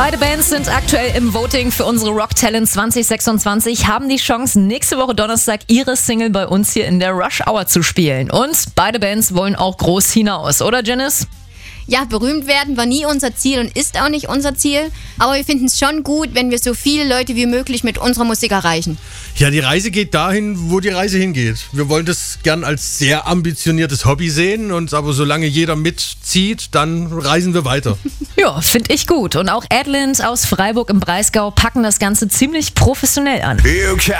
Beide Bands sind aktuell im Voting für unsere Rock Talent 2026, haben die Chance, nächste Woche Donnerstag ihre Single bei uns hier in der Rush Hour zu spielen. Und beide Bands wollen auch groß hinaus, oder Janice? Ja, berühmt werden war nie unser Ziel und ist auch nicht unser Ziel. Aber wir finden es schon gut, wenn wir so viele Leute wie möglich mit unserer Musik erreichen. Ja, die Reise geht dahin, wo die Reise hingeht. Wir wollen das gern als sehr ambitioniertes Hobby sehen, aber solange jeder mitzieht, dann reisen wir weiter. Ja, finde ich gut. Und auch Adland aus Freiburg im Breisgau packen das Ganze ziemlich professionell an.